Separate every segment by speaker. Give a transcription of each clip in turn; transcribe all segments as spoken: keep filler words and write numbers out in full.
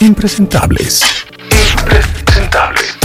Speaker 1: Impresentables. Impresentables.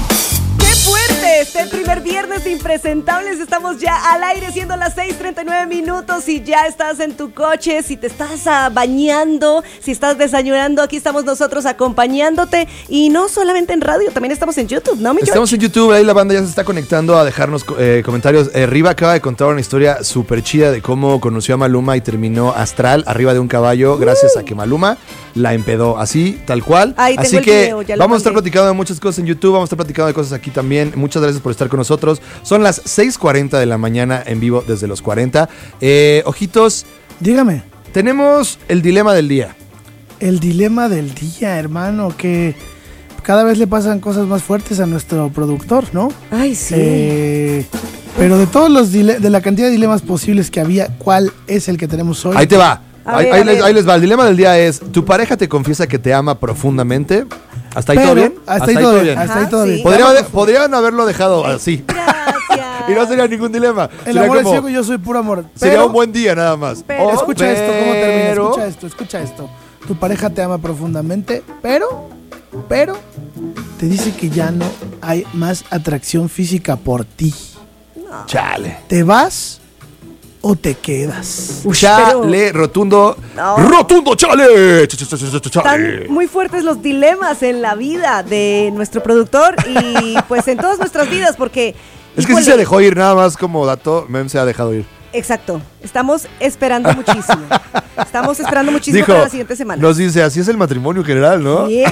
Speaker 2: ¡Qué fuerte! Este primer viernes de Impresentables. Estamos ya al aire, siendo las seis treinta y nueve minutos. Y ya estás en tu coche, si te estás uh, bañando, si estás desayunando, aquí estamos nosotros acompañándote. Y no solamente en radio, también estamos en YouTube, ¿no, mi George?
Speaker 3: Estamos en YouTube, ahí la banda ya se está conectando a dejarnos eh, comentarios. Eh, Riva acaba de contar una historia súper chida de cómo conoció a Maluma y terminó astral arriba de un caballo, uh. gracias a que Maluma la empedó, así, tal cual.
Speaker 2: Ahí
Speaker 3: así
Speaker 2: tengo
Speaker 3: que
Speaker 2: el video, ya lo
Speaker 3: vamos a estar
Speaker 2: mandé.
Speaker 3: platicando de muchas cosas en YouTube, vamos a estar platicando de cosas aquí también. Muchas gracias por estar con nosotros. Son las seis cuarenta de la mañana en vivo desde los cuarenta. Eh, ojitos,
Speaker 4: dígame.
Speaker 3: Tenemos el dilema del día.
Speaker 4: El dilema del día, hermano, que cada vez le pasan cosas más fuertes a nuestro productor, ¿no?
Speaker 2: Ay, sí.
Speaker 4: Eh, pero de todos los dile- de la cantidad de dilemas posibles que había, ¿cuál es el que tenemos hoy?
Speaker 3: Ahí te va.
Speaker 2: A
Speaker 3: Ahí,
Speaker 2: ver,
Speaker 3: ahí
Speaker 2: a
Speaker 3: les,
Speaker 2: ver.
Speaker 3: ahí les va. El dilema del día es: tu pareja te confiesa que te ama profundamente. ¿Hasta ahí
Speaker 4: Pero,
Speaker 3: todo bien?
Speaker 4: Hasta, ahí todo bien. Hasta ahí
Speaker 2: Ajá,
Speaker 4: todo
Speaker 2: sí.
Speaker 4: bien.
Speaker 3: Podría-
Speaker 4: Te amo profundo.
Speaker 3: podrían haberlo dejado así.
Speaker 2: Gracias.
Speaker 3: Y no sería ningún dilema.
Speaker 4: El
Speaker 3: Sería
Speaker 4: amor
Speaker 3: como-
Speaker 4: es ciego y yo soy puro amor.
Speaker 3: Sería
Speaker 4: Pero-
Speaker 3: un buen día nada más.
Speaker 2: Pero-
Speaker 3: Oh,
Speaker 4: Escucha esto, ¿cómo termina?
Speaker 3: pero-
Speaker 4: Escucha esto, escucha esto. Tu pareja te ama profundamente, pero, pero, te dice que ya no hay más atracción física por ti.
Speaker 3: Chale.
Speaker 4: ¿Te vas o te quedas?
Speaker 3: Chale, rotundo.
Speaker 2: No.
Speaker 3: ¡Rotundo, chale! Ch- ch- ch- ch- ch- chale.
Speaker 2: Están muy fuertes los dilemas en la vida de nuestro productor y pues en todas nuestras vidas, porque...
Speaker 3: Es que
Speaker 2: híjole,
Speaker 3: sí se dejó ir, nada más como dato. Mem se ha dejado ir.
Speaker 2: Exacto. Estamos esperando muchísimo. Estamos esperando muchísimo
Speaker 3: Dijo,
Speaker 2: para la siguiente semana.
Speaker 3: nos dice, así es el matrimonio general, ¿no?
Speaker 2: ¿Bien?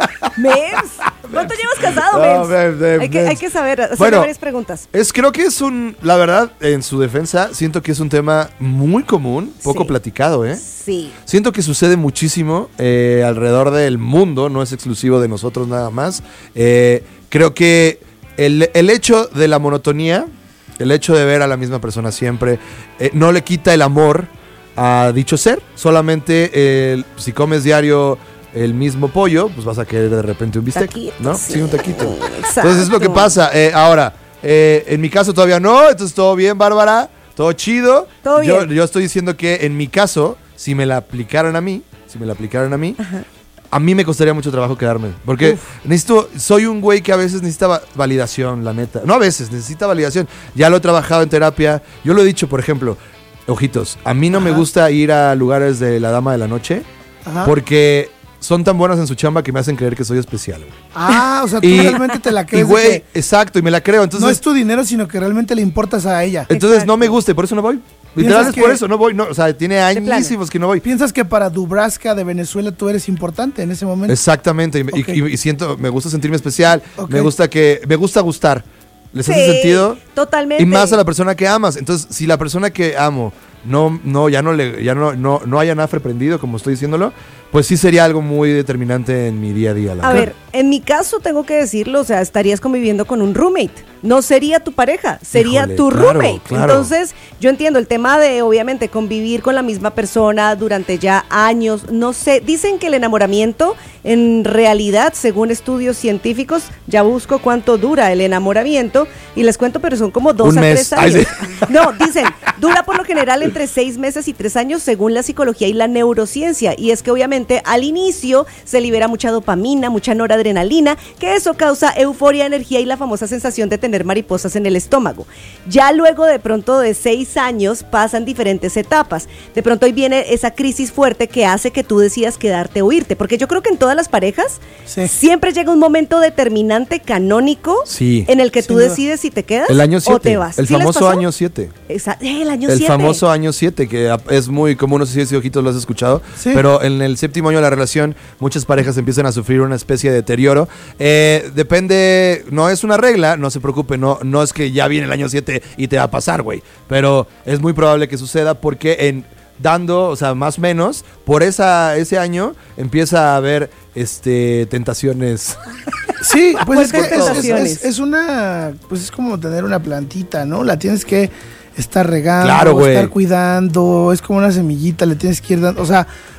Speaker 2: ¿Mems? ¿Cuánto llevas casado,
Speaker 3: No,
Speaker 2: Mems?
Speaker 3: Mems, Mems,
Speaker 2: hay, que,
Speaker 3: Mems.
Speaker 2: hay que saber, hacer
Speaker 3: Bueno,
Speaker 2: varias preguntas.
Speaker 3: Es, creo que es un, la verdad, en su defensa, siento que es un tema muy común, poco
Speaker 2: Sí.
Speaker 3: platicado, ¿eh?
Speaker 2: Sí.
Speaker 3: Siento que sucede muchísimo eh, alrededor del mundo, no es exclusivo de nosotros nada más. Eh, creo que el, el hecho de la monotonía, el hecho de ver a la misma persona siempre, eh, no le quita el amor a dicho ser. Solamente eh, si comes diario el mismo pollo, pues vas a querer de repente un bistec,
Speaker 2: Taquito,
Speaker 3: ¿no?
Speaker 2: sí.
Speaker 3: Sí, un taquito.
Speaker 2: Exacto.
Speaker 3: Entonces es lo que pasa. Eh, ahora, eh, en mi caso todavía no, entonces todo bien, Bárbara, todo chido.
Speaker 2: Todo
Speaker 3: Yo,
Speaker 2: bien.
Speaker 3: yo estoy diciendo que en mi caso, si me la aplicaran a mí, si me la aplicaran a mí,
Speaker 2: Ajá.
Speaker 3: a mí me costaría mucho trabajo quedarme. Porque
Speaker 2: Uf.
Speaker 3: necesito, soy un güey que a veces necesita va- validación, la neta. No a veces, necesita validación. Ya lo he trabajado en terapia. Yo lo he dicho, por ejemplo, ojitos, a mí no me
Speaker 4: Ajá.
Speaker 3: gusta ir a lugares de la dama de la noche
Speaker 4: Ajá.
Speaker 3: porque son tan buenas en su chamba que me hacen creer que soy especial, güey.
Speaker 4: Ah, o sea, tú
Speaker 3: Y,
Speaker 4: realmente te la
Speaker 3: y
Speaker 4: crees. de
Speaker 3: güey,
Speaker 4: que
Speaker 3: exacto, y me la creo. Entonces,
Speaker 4: no es tu dinero, sino que realmente le importas a ella.
Speaker 3: entonces
Speaker 2: Exacto.
Speaker 3: no me gusta y por eso no voy. Literal
Speaker 4: ¿Piensas
Speaker 3: es por
Speaker 4: que-
Speaker 3: eso, no voy. No, o sea, tiene
Speaker 2: plano.
Speaker 3: añísimos que no voy.
Speaker 4: Piensas que para Dubraska de Venezuela tú eres importante en ese momento.
Speaker 3: Exactamente, y,
Speaker 4: Ok.
Speaker 3: y- y siento, me gusta sentirme especial,
Speaker 4: Ok.
Speaker 3: me gusta que, me gusta gustar. ¿Les hace
Speaker 2: Sí,
Speaker 3: sentido?
Speaker 2: Totalmente.
Speaker 3: Y más a la persona que amas. Entonces, si la persona que amo no, no, ya no le, ya no, no, no haya nafre prendido, como estoy diciéndolo, pues sí sería algo muy determinante en mi día a día. La
Speaker 2: A
Speaker 3: verdad.
Speaker 2: ver, en mi caso tengo que decirlo, o sea, estarías conviviendo con un roommate. No sería tu pareja, sería
Speaker 3: Híjole,
Speaker 2: tu
Speaker 3: claro,
Speaker 2: roommate.
Speaker 3: claro.
Speaker 2: Entonces, yo entiendo el tema de, obviamente, convivir con la misma persona durante ya años. No sé, dicen que el enamoramiento, en realidad, según estudios científicos, ya busco cuánto dura el enamoramiento y les cuento, pero son como dos
Speaker 3: Un
Speaker 2: a
Speaker 3: mes.
Speaker 2: tres
Speaker 3: Ay,
Speaker 2: años.
Speaker 3: sí.
Speaker 2: No, dicen, dura por lo general entre seis meses y tres años según la psicología y la neurociencia. Y es que obviamente al inicio se libera mucha dopamina, mucha noradrenalina, que eso causa euforia, energía y la famosa sensación de tener mariposas en el estómago. Ya luego de pronto de seis años pasan diferentes etapas. De pronto ahí viene esa crisis fuerte que hace que tú decidas quedarte o irte. Porque yo creo que en todas las parejas
Speaker 4: Sí.
Speaker 2: siempre llega un momento determinante, canónico,
Speaker 3: Sí.
Speaker 2: en el que
Speaker 4: Sin
Speaker 2: tú
Speaker 4: duda.
Speaker 2: decides si te quedas
Speaker 3: El año
Speaker 2: o
Speaker 3: siete.
Speaker 2: te vas.
Speaker 3: El
Speaker 2: ¿Sí les
Speaker 3: famoso
Speaker 2: pasó?
Speaker 3: año siete.
Speaker 2: Exa- eh, el año
Speaker 3: El
Speaker 2: siete.
Speaker 3: famoso año siete, que ap- es muy común, no sé si ojitos lo has escuchado,
Speaker 4: Sí.
Speaker 3: pero en el séptimo año de la relación muchas parejas empiezan a sufrir una especie de deterioro. Eh, depende, no es una regla, no se preocupe, no, no es que ya viene el año siete y te va a pasar, güey, pero es muy probable que suceda porque en dando, o sea, más o menos, por esa, ese año empieza a haber este tentaciones.
Speaker 4: Sí, pues es que
Speaker 2: Fuertes
Speaker 4: es, es-
Speaker 2: tentaciones.
Speaker 4: es- es una, pues es como tener una plantita, ¿no? La tienes que estar regando,
Speaker 3: Claro, güey.
Speaker 4: estar cuidando, es como una semillita, le tienes que ir dando, o sea,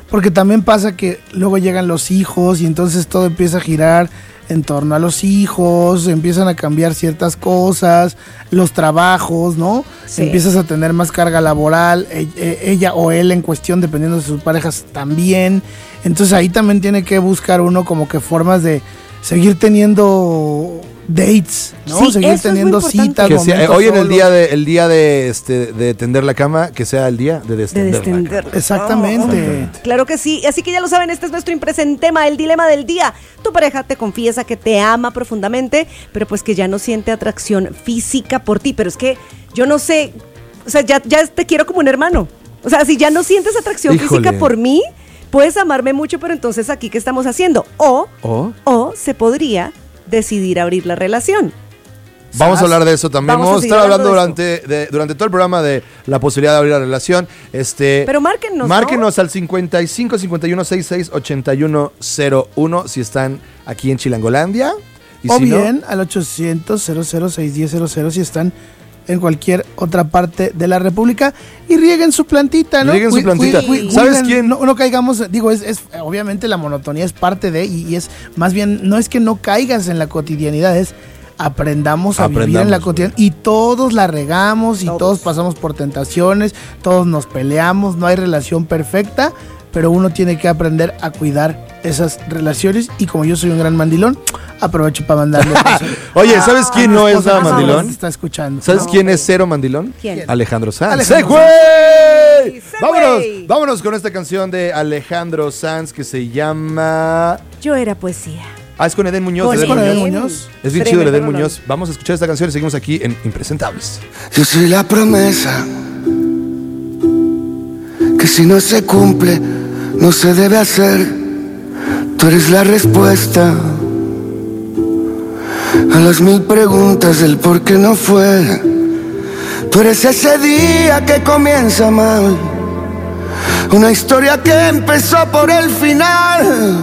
Speaker 4: Porque también pasa que luego llegan los hijos y entonces todo empieza a girar en torno a los hijos, empiezan a cambiar ciertas cosas, los trabajos, ¿no?
Speaker 2: Sí.
Speaker 4: Empiezas a tener más carga laboral, e- e- ella o él en cuestión, dependiendo de sus parejas también. Entonces ahí también tiene que buscar uno como que formas de seguir teniendo dates, ¿no?
Speaker 2: Sí,
Speaker 4: seguir
Speaker 2: eso es muy
Speaker 4: teniendo
Speaker 2: importante.
Speaker 4: citas.
Speaker 3: Que sea, eh,
Speaker 4: momentos
Speaker 3: hoy en el
Speaker 4: solos.
Speaker 3: día de el día de este de tender la cama, que sea el día de
Speaker 2: De
Speaker 3: destender la cama.
Speaker 2: destender.
Speaker 4: Exactamente.
Speaker 2: Claro que sí, así que ya lo saben, este es nuestro impresentema, el dilema del día. Tu pareja te confiesa que te ama profundamente, pero pues que ya no siente atracción física por ti, pero es que yo no sé, o sea, ya, ya te quiero como un hermano. O sea, si ya no sientes atracción
Speaker 3: Híjole.
Speaker 2: física por mí, puedes amarme mucho, pero entonces aquí ¿qué estamos haciendo? O,
Speaker 3: ¿O?
Speaker 2: o se podría decidir abrir la relación.
Speaker 3: Vamos a hablar de eso también.
Speaker 2: Vamos a
Speaker 3: Vamos a
Speaker 2: seguir
Speaker 3: estar hablando
Speaker 2: hablando
Speaker 3: durante, de- durante todo el programa de la posibilidad de abrir la relación. Este,
Speaker 2: Pero márquennos,
Speaker 3: Márquenos al cincuenta y cinco, cincuenta y uno, sesenta y seis, ochenta y uno cero uno si están aquí en Chilangolandia. Y
Speaker 4: O
Speaker 3: si no,
Speaker 4: bien al ochocientos, cero cero seis uno cero cero si están en cualquier otra parte de la República y rieguen su plantita, ¿no?
Speaker 3: Rieguen su
Speaker 4: Cui-
Speaker 3: plantita.
Speaker 4: cui-
Speaker 3: ¿Sabes
Speaker 4: cuiden,
Speaker 3: quién?
Speaker 4: No, no caigamos, digo, es, es obviamente la monotonía es parte de y, y es más bien, no es que no caigas en la cotidianidad, es aprendamos a vivir en la
Speaker 3: Aprendamos,
Speaker 4: cotidianidad y todos la regamos y
Speaker 2: Todos.
Speaker 4: todos pasamos por tentaciones, todos nos peleamos, no hay relación perfecta, pero uno tiene que aprender a cuidar esas relaciones y como yo soy un gran mandilón, aprovecho para mandarle un beso.
Speaker 3: Oye, ¿sabes quién
Speaker 4: Mi
Speaker 3: no es
Speaker 4: esposa
Speaker 3: nada
Speaker 4: que
Speaker 3: mandilón?
Speaker 4: está escuchando.
Speaker 3: ¿Sabes
Speaker 2: No.
Speaker 3: quién es cero mandilón?
Speaker 2: ¿Quién?
Speaker 3: Alejandro Sanz.
Speaker 4: Alejandro
Speaker 3: ¡Segway!
Speaker 2: Sanz.
Speaker 3: Vámonos,
Speaker 2: Segway.
Speaker 3: vámonos con esta canción de Alejandro Sanz que se llama...
Speaker 2: Yo era poesía.
Speaker 3: Ah, es con Edén Muñoz.
Speaker 2: Con
Speaker 3: Edén
Speaker 4: con
Speaker 3: Muñoz.
Speaker 4: Edén Muñoz.
Speaker 3: Es bien chido
Speaker 2: Tremendo
Speaker 3: el Edén
Speaker 2: rolón.
Speaker 3: Muñoz. Vamos a escuchar esta canción y seguimos aquí en Impresentables.
Speaker 5: Yo soy la promesa que si no se cumple, no se debe hacer. Tú eres la respuesta a las mil preguntas del por qué no fue. Tú eres ese día que comienza mal, una historia que empezó por el final.